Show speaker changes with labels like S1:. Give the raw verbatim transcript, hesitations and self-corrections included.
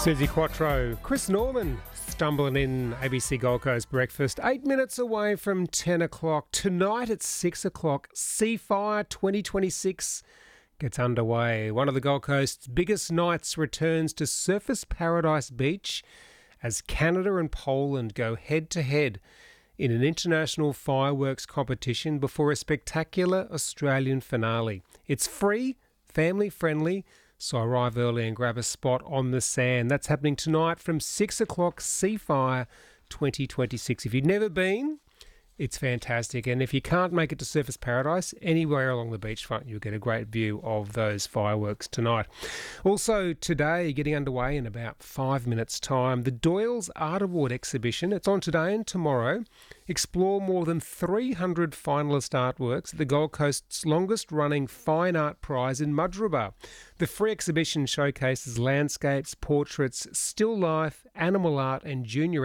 S1: Susie Quattro, Chris Norman stumbling in A B C Gold Coast Breakfast. Eight minutes away from ten o'clock. Tonight at six o'clock, Seafire twenty twenty-six gets underway. One of the Gold Coast's biggest nights returns to Surfers Paradise Beach as Canada and Poland go head-to-head in an international fireworks competition before a spectacular Australian finale. It's free, family-friendly, so arrive early and grab a spot on the sand. That's happening tonight from six o'clock, Seafire twenty twenty-six. If you've never been, it's fantastic. And if you can't make it to Surfers Paradise, anywhere along the beachfront, you'll get a great view of those fireworks tonight. Also today, getting underway in about five minutes' time, the Doyle's Art Award exhibition. It's on today and tomorrow. Explore more than three hundred finalist artworks at the Gold Coast's longest-running fine art prize in Mudgeeraba. The free exhibition showcases landscapes, portraits, still life, animal art and junior